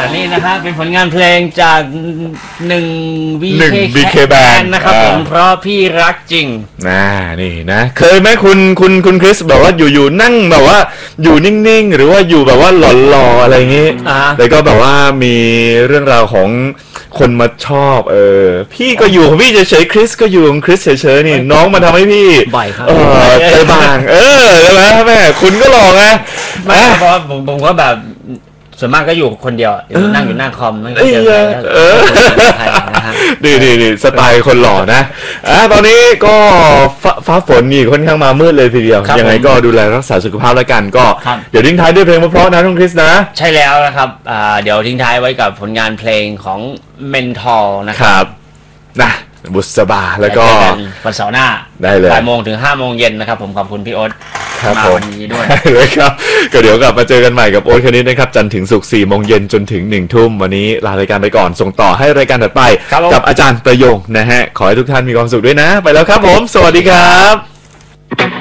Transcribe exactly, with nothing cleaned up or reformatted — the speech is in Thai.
นี่นะครับเป็นผลงานเพลงจากหนึ่งหนึ่ง บี เค Band Band นะครับผมเพราะพี่รักจริงน่านี่นะเคยไหมคุณคุณคุณคริสแบบว่าอยู่ๆนั่งแบบว่าอยู่นิ่งๆหรือว่าอยู่แบบว่าหล่อๆอะไรอย่างงี้แต่ก็แบบว่ามีเรื่องราวของคนมาชอบเออพี่ก็อยู่ของพี่เฉยๆคริสก็อยู่ของคริสเฉยๆนี่น้องมาทำให้พี่บ่อยครับเออใจบางเออใช่ไหมแม่คุณก็หล่อไงไม่เพราะผมผมก็แบบส่วนมากก็อยู่คนเดียวนั่งอยู่หน้าคอมนั่งเจอใครเออดีดีดีสไตล์คนหล่อนะอ่ะตอนนี้ก็ฟ้าฝนนี่ค่อนข้างมามืดเลยทีเดียวยังไงก็ดูแลรักษาสุขภาพแล้วกันก็เดี๋ยวทิ้งท้ายด้วยเพลงเพราะๆนะน้องคริสนะใช่แล้วนะครับเดี๋ยวทิ้งท้ายไว้กับผลงานเพลงของเมนทอลนะครับนะบุษบาแล้วก็วันเสาร์หน้าได้เลยบ่ายโมงถึงห้าโมงเย็นนะครับผมขอบคุณพี่โอ๊ตมาวันนี้ด้วยเลยครับก็เดี๋ยวกลับมาเจอกันใหม่กับโอ๊ตคณิตนะครับจันทร์ถึงศุกร์สี่โมงเย็นจนถึงหนึ่งทุ่มวันนี้ลารายการไปก่อนส่งต่อให้รายการถัดไปกับอาจารย์ประโยงนะฮะขอให้ทุกท่านมีความสุขด้วยนะไปแล้วครับผมสวัสดีครับ